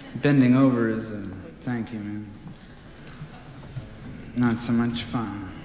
Bending over is thank you, man. Not so much fun.